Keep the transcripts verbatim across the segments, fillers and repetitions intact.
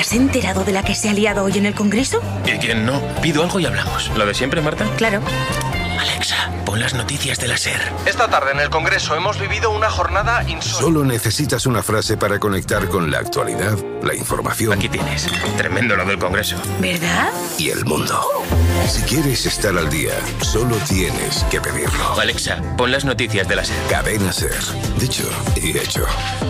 has enterado de la que se ha liado hoy en el Congreso? ¿Y quién no? Pido algo y hablamos. ¿Lo de siempre, Marta? Claro. Alexa, pon las noticias de la SER. Esta tarde en el Congreso hemos vivido una jornada insólita. Solo necesitas una frase para conectar con la actualidad, la información. Aquí tienes. Tremendo lo del Congreso. ¿Verdad? Y el mundo. Si quieres estar al día, solo tienes que pedirlo. Alexa, pon las noticias de la SER. Cadena SER. Dicho y hecho.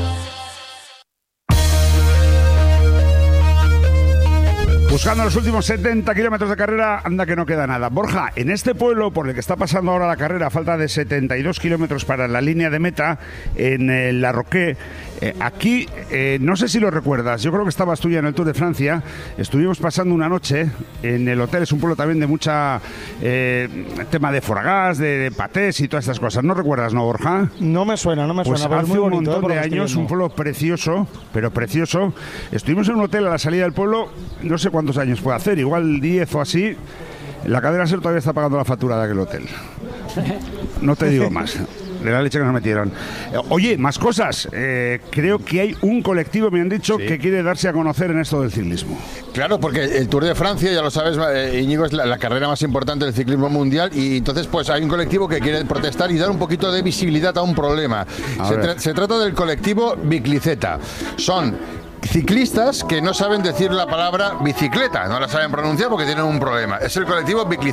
Buscando los últimos setenta kilómetros de carrera, anda que no queda nada. Borja, en este pueblo por el que está pasando ahora la carrera, a falta de setenta y dos kilómetros para la línea de meta, en eh, La Roque, eh, aquí, eh, no sé si lo recuerdas, yo creo que estabas tú ya en el Tour de Francia, estuvimos pasando una noche en el hotel, es un pueblo también de mucha eh, tema de foragas, de, de patés y todas estas cosas. ¿No recuerdas, no, Borja? No me suena, no me Pues suena. hace muy un bonito, montón eh, de años, un pueblo precioso, pero precioso. Estuvimos en un hotel a la salida del pueblo, no sé cuántos años puede hacer, igual diez o así. La cadena SER todavía está pagando la factura de aquel hotel. No te digo más. De la leche que nos metieron. Eh, oye, más cosas. Eh, creo que hay un colectivo, me han dicho, sí, que quiere darse a conocer en esto del ciclismo. Claro, porque el Tour de Francia, ya lo sabes, eh, Íñigo, es la, la carrera más importante del ciclismo mundial, y entonces pues hay un colectivo que quiere protestar y dar un poquito de visibilidad a un problema. Se, tra- se trata del colectivo Bicicleta. Son ciclistas que no saben decir la palabra bicicleta, no la saben pronunciar porque tienen un problema. Es el colectivo Bicicleta.